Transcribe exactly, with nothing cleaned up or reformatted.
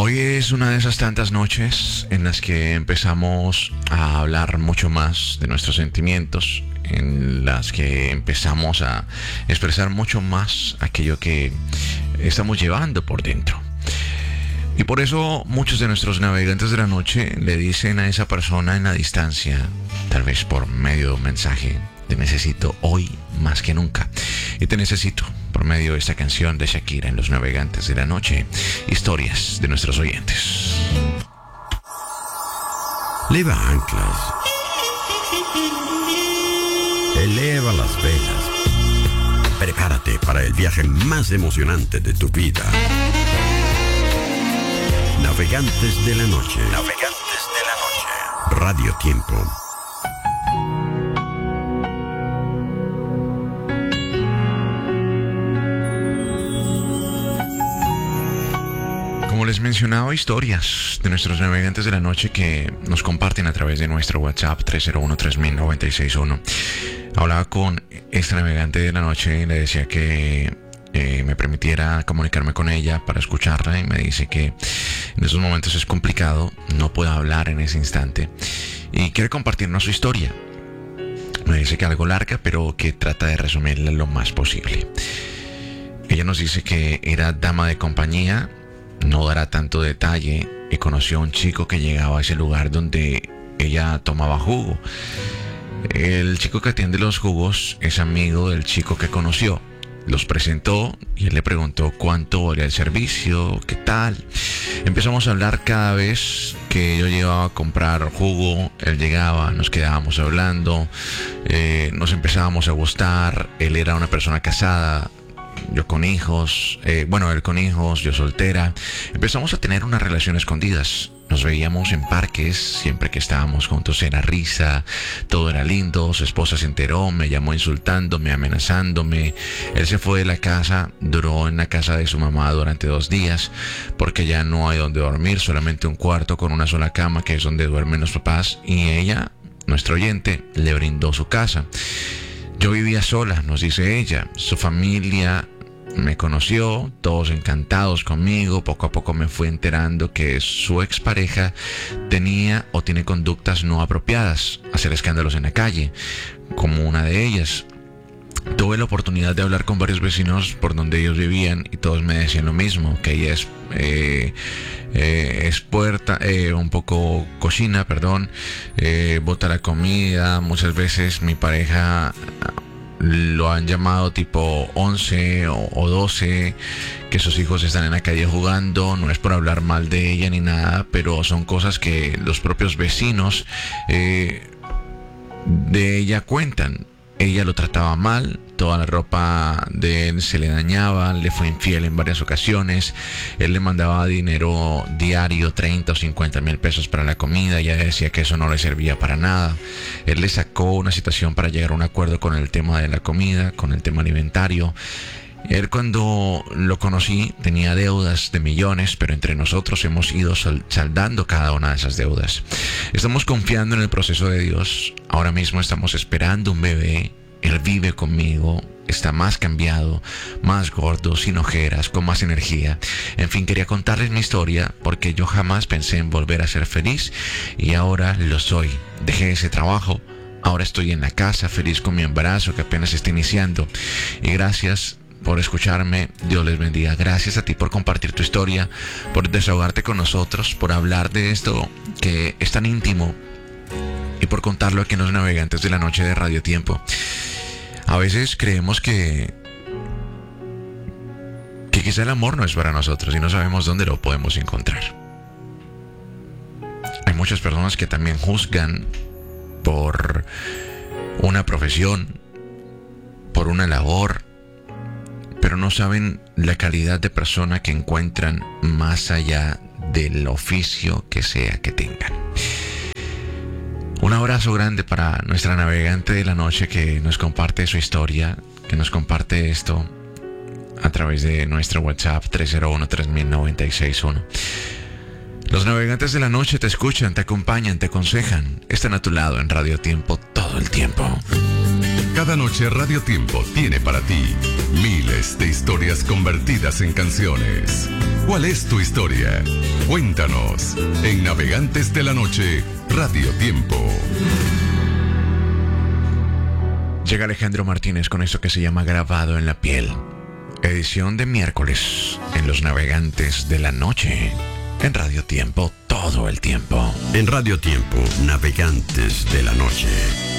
Hoy es una de esas tantas noches en las que empezamos a hablar mucho más de nuestros sentimientos, en las que empezamos a expresar mucho más aquello que estamos llevando por dentro. Y por eso muchos de nuestros navegantes de la noche le dicen a esa persona en la distancia, tal vez por medio de un mensaje: te necesito hoy más que nunca. Y te necesito por medio de esta canción de Shakira en Los Navegantes de la Noche. Historias de nuestros oyentes. Leva anclas. Eleva las velas. Prepárate para el viaje más emocionante de tu vida. Navegantes de la Noche. Navegantes de la Noche. Radio Tiempo. Como les mencionaba, historias de nuestros navegantes de la noche que nos comparten a través de nuestro WhatsApp tres cero uno, tres mil, nueve seis uno. Hablaba con este navegante de la noche y le decía que eh, me permitiera comunicarme con ella para escucharla, y me dice que en esos momentos es complicado, no puede hablar en ese instante y quiere compartirnos su historia. Me dice que algo larga, pero que trata de resumirla lo más posible. Ella nos dice que era dama de compañía, no dará tanto detalle, y conoció a un chico que llegaba a ese lugar donde ella tomaba jugo. El chico que atiende los jugos es amigo del chico que conoció. Los presentó y él le preguntó cuánto valía el servicio, qué tal. Empezamos a hablar cada vez que yo llegaba a comprar jugo, él llegaba, nos quedábamos hablando, eh, nos empezábamos a gustar. Él era una persona casada, yo con hijos, eh, bueno, él con hijos, yo soltera. Empezamos a tener unas relaciones escondidas. Nos veíamos en parques, siempre que estábamos juntos era risa, todo era lindo. Su esposa se enteró, me llamó insultándome, amenazándome. Él se fue de la casa, duró en la casa de su mamá durante dos días, porque ya no hay donde dormir, solamente un cuarto con una sola cama, que es donde duermen los papás, y ella, nuestro oyente, le brindó su casa. Yo vivía sola, nos dice ella. Su familia me conoció, todos encantados conmigo. Poco a poco me fui enterando que su expareja tenía o tiene conductas no apropiadas, hacer escándalos en la calle, como una de ellas. Tuve la oportunidad de hablar con varios vecinos por donde ellos vivían y todos me decían lo mismo, que ella es eh, eh, es puerta, eh, un poco cochina, perdón, eh, bota la comida. Muchas veces mi pareja lo han llamado tipo once o, o doce, que sus hijos están en la calle jugando. No es por hablar mal de ella ni nada, pero son cosas que los propios vecinos eh, de ella cuentan. Ella lo trataba mal, toda la ropa de él se le dañaba, le fue infiel en varias ocasiones. Él le mandaba dinero diario, treinta o cincuenta mil pesos para la comida. Ella decía que eso no le servía para nada. Él le sacó una situación para llegar a un acuerdo con el tema de la comida, con el tema alimentario. Él, cuando lo conocí, tenía deudas de millones, pero entre nosotros hemos ido saldando cada una de esas deudas. Estamos confiando en el proceso de Dios. Ahora mismo estamos esperando un bebé. Él vive conmigo, está más cambiado, más gordo, sin ojeras, con más energía. En fin, quería contarles mi historia porque yo jamás pensé en volver a ser feliz, y ahora lo soy. Dejé ese trabajo, ahora estoy en la casa, feliz con mi embarazo que apenas está iniciando. Y gracias por escucharme, Dios les bendiga. Gracias a ti por compartir tu historia, por desahogarte con nosotros, por hablar de esto que es tan íntimo, y por contarlo aquí en Los Navegantes de la Noche de Radio Tiempo. A veces creemos que que quizá el amor no es para nosotros y no sabemos dónde lo podemos encontrar. Hay muchas personas que también juzgan por una profesión, por una labor, pero no saben la calidad de persona que encuentran más allá del oficio que sea que tengan. Un abrazo grande para nuestra navegante de la noche que nos comparte su historia, que nos comparte esto a través de nuestro WhatsApp tres cero uno, tres mil, nueve seis uno. Los navegantes de la noche te escuchan, te acompañan, te aconsejan. Están a tu lado en Radio Tiempo todo el tiempo. Cada noche Radio Tiempo tiene para ti miles de historias convertidas en canciones. ¿Cuál es tu historia? Cuéntanos en Navegantes de la Noche, Radio Tiempo. Llega Alejandro Martínez con esto que se llama Grabado en la Piel. Edición de miércoles en Los Navegantes de la Noche. En Radio Tiempo, todo el tiempo. En Radio Tiempo, Navegantes de la Noche.